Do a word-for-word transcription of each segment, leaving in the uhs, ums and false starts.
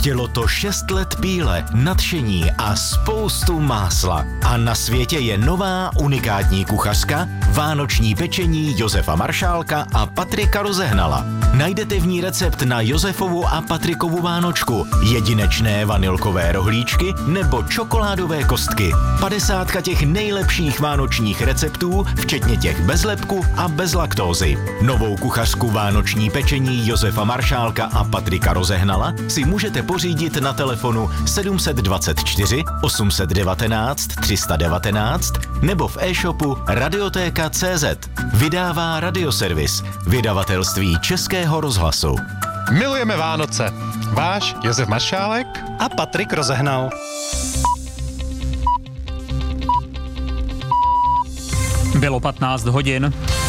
Chtělo to šest let píle, nadšení a spoustu másla. A na světě je nová unikátní kuchařka, vánoční pečení Josefa Maršálka a Patrika Rozehnala. Najdete v ní recept na Josefovu a Patrikovu vánočku, jedinečné vanilkové rohlíčky nebo čokoládové kostky. padesátka těch nejlepších vánočních receptů, včetně těch bez lepku a bez laktózy. Novou kuchařku vánoční pečení Josefa Maršálka a Patrika Rozehnala si můžete pořídit na telefonu sedm dva čtyři osm jedna devět tři jedna devět nebo v e-shopu radiotéka tečka cé zet. Vydává Radioservis, vydavatelství Českého rozhlasu. Milujeme Vánoce. Váš Josef Maršálek a Patrik Rozehnal. Bylo patnáct hodin.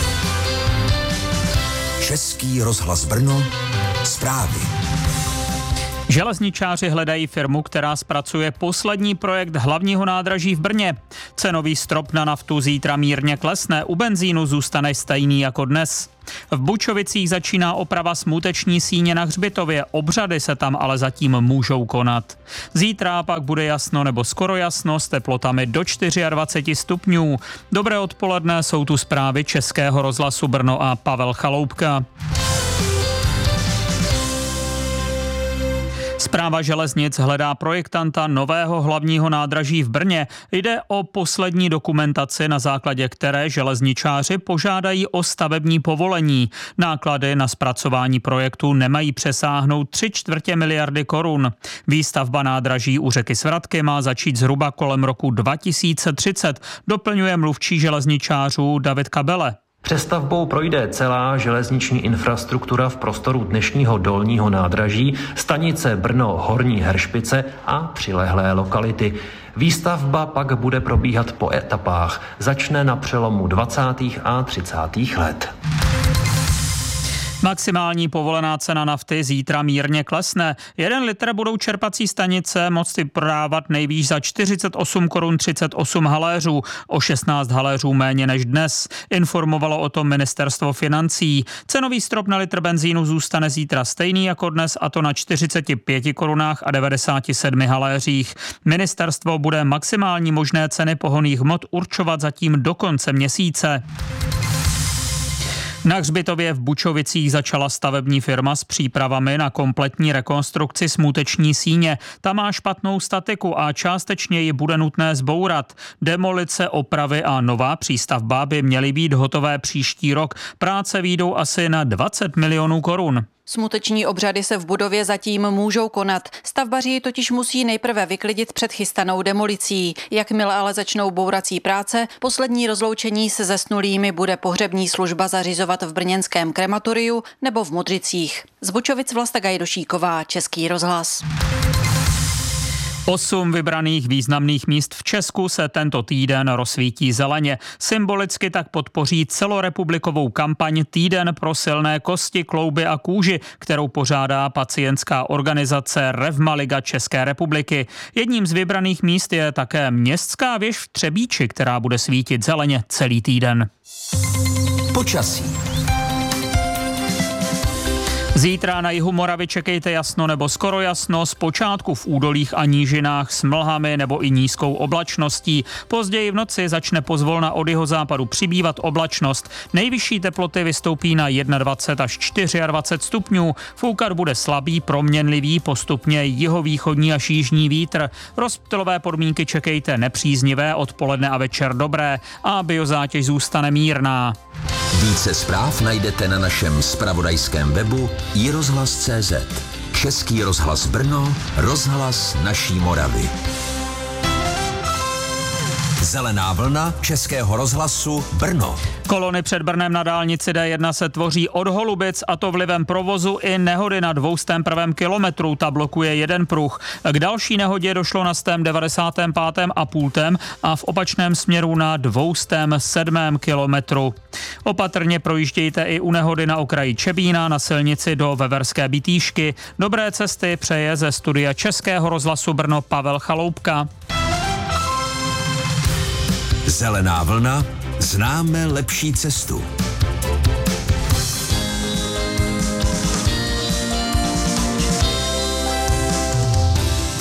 Český rozhlas Brno, zprávy. Železničáři hledají firmu, která zpracuje poslední projekt hlavního nádraží v Brně. Cenový strop na naftu zítra mírně klesne, u benzínu zůstane stejný jako dnes. V Bučovicích začíná oprava smuteční síně na hřbitově, obřady se tam ale zatím můžou konat. Zítra pak bude jasno nebo skoro jasno s teplotami do dvacet čtyři stupňů. Dobré odpoledne, jsou tu zprávy Českého rozhlasu Brno a Pavel Chaloupka. Správa železnic hledá projektanta nového hlavního nádraží v Brně. Jde o poslední dokumentaci, na základě které železničáři požádají o stavební povolení. Náklady na zpracování projektu nemají přesáhnout tři čtvrtě miliardy korun. Výstavba nádraží u řeky Svratky má začít zhruba kolem roku dva tisíce třicet, doplňuje mluvčí železničářů David Kabele. Přestavbou projde celá železniční infrastruktura v prostoru dnešního dolního nádraží, stanice Brno Horní Heršpice a přilehlé lokality. Výstavba pak bude probíhat po etapách. Začne na přelomu dvacátých a třicátých let. Maximální povolená cena nafty zítra mírně klesne. Jeden litr budou čerpací stanice moci prodávat nejvýš za čtyřicet osm korun třicet osm haléřů, o šestnáct haléřů méně než dnes. Informovalo o tom ministerstvo financí. Cenový strop na litr benzínu zůstane zítra stejný jako dnes, a to na čtyřicet pět korunách a devadesát sedm haléřích. Ministerstvo bude maximální možné ceny pohonných hmot určovat zatím do konce měsíce. Na hřbitově v Bučovicích začala stavební firma s přípravami na kompletní rekonstrukci smuteční síně. Ta má špatnou statiku a částečně ji bude nutné zbourat. Demolice, opravy a nová přístavba by měly být hotové příští rok. Práce výjdou asi na dvacet milionů korun. Smuteční obřady se v budově zatím můžou konat. Stavbaři ji totiž musí nejprve vyklidit před chystanou demolicí. Jakmile ale začnou bourací práce, poslední rozloučení se zesnulými bude pohřební služba zařizovat v brněnském krematoriu nebo v Modřicích. Z Bučovic Vlasta Gajdošíková, Český rozhlas. Osm vybraných významných míst v Česku se tento týden rozsvítí zeleně. Symbolicky tak podpoří celorepublikovou kampaň Týden pro silné kosti, klouby a kůži, kterou pořádá pacientská organizace Revma Liga České republiky. Jedním z vybraných míst je také Městská věž v Třebíči, která bude svítit zeleně celý týden. Počasí. Zítra na jihu Moravy čekejte jasno nebo skoro jasno, zpočátku v údolích a nížinách s mlhami nebo i nízkou oblačností. Později v noci začne pozvolna od jihozápadu přibývat oblačnost. Nejvyšší teploty vystoupí na dvacet jedna až dvacet čtyři stupňů. Foukat bude slabý, proměnlivý, postupně jihovýchodní až jižní vítr. Rozptylové podmínky čekejte nepříznivé, odpoledne a večer dobré a biozátěž zůstane mírná. Více zpráv najdete na našem zpravodajském webu i rozhlas tečka cé zet. Český rozhlas Brno, rozhlas naší Moravy. Zelená vlna Českého rozhlasu Brno. Kolony před Brnem na dálnici D jedna se tvoří od Holubic, a to vlivem provozu i nehody na dvoustém prvém kilometru. Ta blokuje jeden pruh. K další nehodě došlo na stém devadesátém pátém a půltém a v opačném směru na dvoustém sedmém kilometru. Opatrně projíždějte i u nehody na okraji Čebína na silnici do Veverské Bitýšky. Dobré cesty přeje ze studia Českého rozhlasu Brno Pavel Chaloupka. Zelená vlna, známe lepší cestu.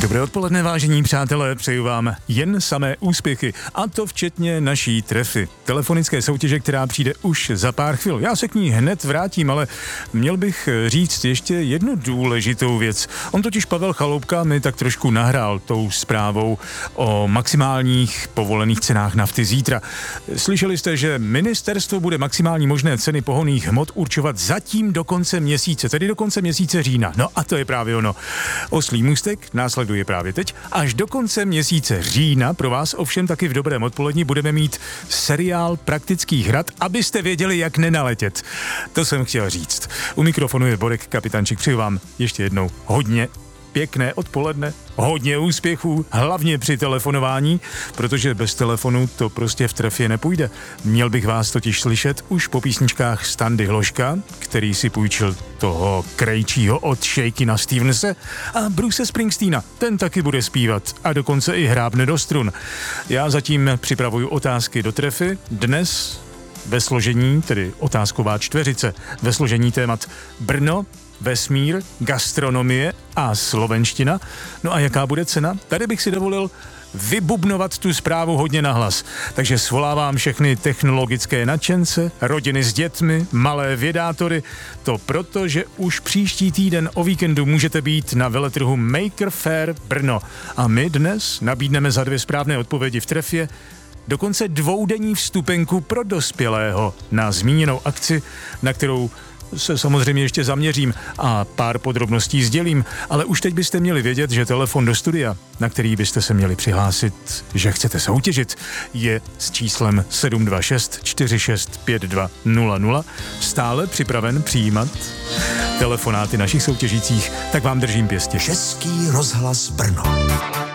Dobré odpoledne, vážení přátelé, přeju vám jen samé úspěchy, a to včetně naší trefy. Telefonické soutěže, která přijde už za pár chvil. Já se k ní hned vrátím, ale měl bych říct ještě jednu důležitou věc. On totiž Pavel Chaloupka mi tak trošku nahrál tou zprávou o maximálních povolených cenách nafty zítra. Slyšeli jste, že ministerstvo bude maximální možné ceny pohonných hmot určovat zatím do konce měsíce, tedy do konce měsíce října. No a to je právě ono. Oslí můstek následuje právě teď. Až do konce měsíce října pro vás ovšem taky v dobrém odpoledni budeme mít seriál Praktických rad, abyste věděli, jak nenaletět. To jsem chtěl říct. U mikrofonu je Borek Kapitančík. Přeju vám ještě jednou hodně pěkné odpoledne, hodně úspěchů, hlavně při telefonování, protože bez telefonu to prostě v trefě nepůjde. Měl bych vás totiž slyšet už po písničkách Standy Hloška, který si půjčil toho krejčího od Shakina Stevense, a Bruce Springsteena, ten taky bude zpívat a dokonce i hrábne do strun. Já zatím připravuju otázky do trefy. Dnes ve složení, tedy otázková čtveřice, ve složení témat Brno, vesmír, gastronomie a slovenština. No a jaká bude cena? Tady bych si dovolil vybubnovat tu zprávu hodně nahlas. Takže svolávám všechny technologické nadšence, rodiny s dětmi, malé vědátory. To proto, že už příští týden o víkendu můžete být na veletrhu Maker Faire Brno. A my dnes nabídneme za dvě správné odpovědi v trefě dokonce dvoudenní vstupenku pro dospělého na zmíněnou akci, na kterou se samozřejmě ještě zaměřím a pár podrobností sdělím, ale už teď byste měli vědět, že telefon do studia, na který byste se měli přihlásit, že chcete soutěžit, je s číslem sedm dva šest čtyři šest pět dva nula nula, stále připraven přijímat telefonáty našich soutěžících, tak vám držím pěstě. Český rozhlas Brno.